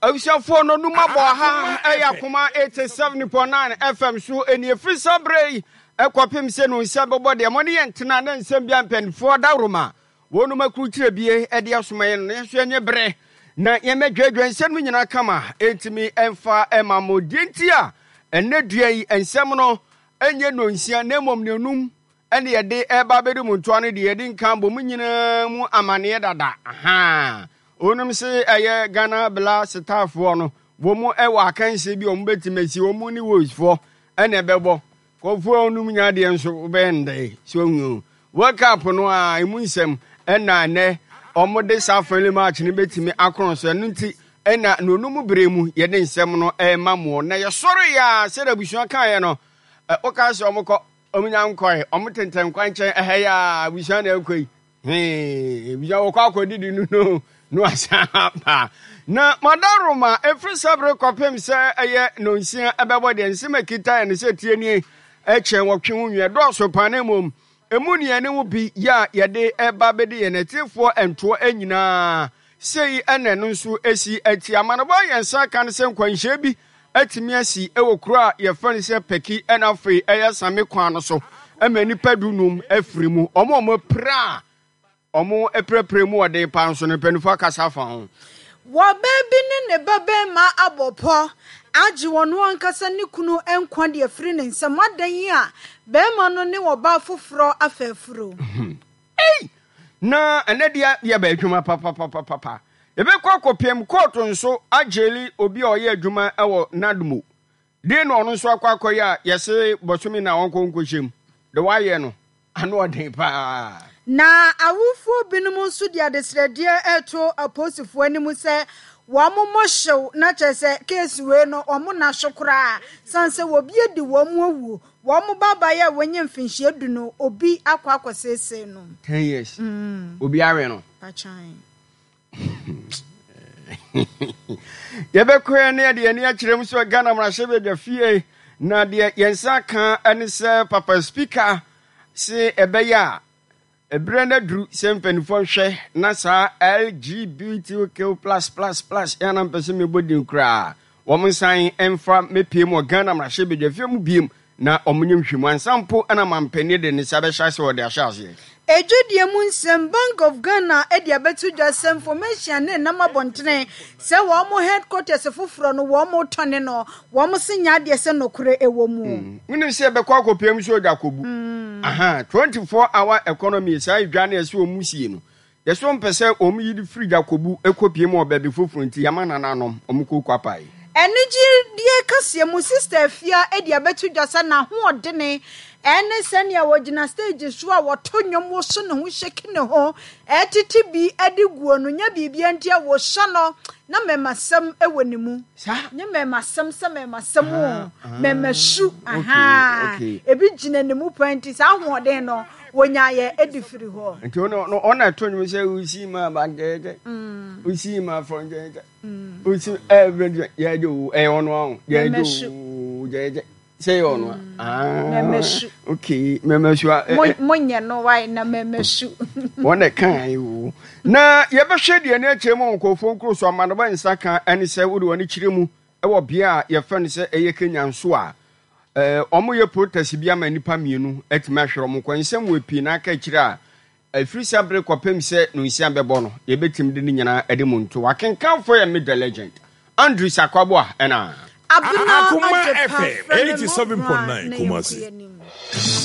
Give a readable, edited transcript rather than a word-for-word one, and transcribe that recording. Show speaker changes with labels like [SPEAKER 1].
[SPEAKER 1] Awusiafo no numa bo ha eya koma 87.9 FM so eni efiri sabrei ekopim se no nsa bebo de mo ne yentena na nsam bia mpanfo dawroma wonu makru kire bie ede asomaye no yeso enye bre na yemedwadwa nsam nyina kama entimi emfa emamodinti a enedua yi ensam no enye no nsia na mom ne num ene yede eba bedu muntoa no de yede nkan bo munyina mu amane dada aha onum se eye Ghana bla staff no wo mu ewa kanse bi om betimasi wo mu ni wosfo ene bebo kofo onum nya de enso bende so nwu world cup no a emunsem ena ne omode safely match ni betimi akron so enu nti ena nonum bremu ye de nsem no mamo na ye soro ya se da busuan kan ye no o ka se omko omunya nkoi omtenten kwanche ya busuan na ekoi biya wo kwa kodidi no asaba na madaroma efri sabre kopem se eye nonsia ebebo de nsema kita ne se tie ni eche wotwe hunwe do so panemom emu ne ne wo bi ya yede eba bede ye netifo ento anyina sei ene no nso esi ati amanabo yensa kan se nkwanhye bi atimi asi ewo kura ye fane se peki enafri eye same kwan no so amani padunum afri mu omo pra omo eprepre mu ode panso ne panifa kasafa ho
[SPEAKER 2] wo baby ne babe ma abopo agi wono ankasa ne kunu enkwa de afri ne nsam adan yi a be ma no ne wo ba foforo afafuro
[SPEAKER 1] na enedia ye ba adwuma papa ebe kwakopiem court nso ageli obi oye adwuma ewo nadmo de no no nso akwakoya yese bosumi na wonkonkohyem de waye no ano ode pa
[SPEAKER 2] na awufo binum nso dia desredie eto aposifo animu se womo mohyew na chese case we no omo na hwekora sanse wobi edi womo awu womo baba ya wenye mfinhie du no obi akwakosese no
[SPEAKER 1] 10 years obi awe no
[SPEAKER 2] pachan
[SPEAKER 1] yebekwe ne de ani akirem so Ghana mrahye be fie na de yensa kan ane se papa speaker se ebeya ebrenda dru sempenfo hwe na sa LGBTQ+++ yana mpese me bodin kra wo msan emfa mepiem o Ghana mrahye be fie mu biem na omunyem hwemu ansampo ana mampani de ne sabe hyase wo de ahyase
[SPEAKER 2] ejudie mu nsem Bank of Ghana edia betu just information ne na mabontene se wo mo headquarters foforo no wo mo tone no wo mo sinya de se nokure ewo mu
[SPEAKER 1] wini se be kwa kopiem so Jacobu 24-hour economy sai dwane ese omusie no yeso mpese omu yidi free Jacobu ekopiem o bebe foforo nti yamana nanom omko kwapai
[SPEAKER 2] eniji die kase mu sister fia edia betu just na ho odene ene senia wogina stage so a wotonwom wo so ne ho sheki ne ho etiti bi adiguo no nya bibia ntia wo hya no na memasam ewonimu nya memasam se memasam o memashu ebi gina ne mu panti sa ahoden no wonya ye edifiri ho
[SPEAKER 1] nti no ona tonwom se usi ma bangeje usi ma frongeje usi every ya do ono ya do jeje say on
[SPEAKER 2] memeshu
[SPEAKER 1] okay memeshu
[SPEAKER 2] monye no why na memeshu
[SPEAKER 1] wona kan you na ye be hwe de na achemu nkofo nkroso amanoba nsaka ani se wo de woni kiremu e wo bia ye fa ne se eye Kenya nso a omo ye protest bia ma nipa mienu etima hwero mo kwansem we pi na aka kire a afiri sabre kopem se no nsia bebo no ye betim de nyina ede monto wakenkan for ye mid legend Andrew Sakwabo ena
[SPEAKER 3] Akuma FM 87.9 Kumasi.